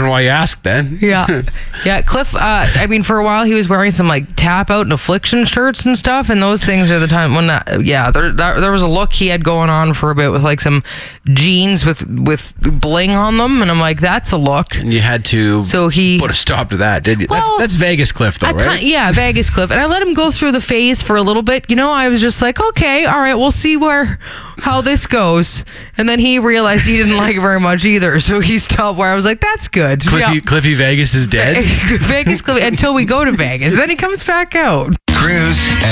wondering why you asked then. Yeah. Yeah, Cliff, for a while he was wearing some like Tap Out and Affliction shirts and stuff, and those things are the time when there was a look he had going on for a bit with like some jeans with bling on them, and I'm like, that's a look. And you had to put a stop to that, did you? Well, that's Vegas Cliff though, right? Vegas Cliff. And I let him go through the phase for a little bit. I was just like, okay, all right, we'll see how this goes. And then he realized he didn't like it very much either, so he stopped where I was like, that's good. Cliffy Vegas is dead. Vegas Cliff until we go to Vegas. Then he comes back out. Cruz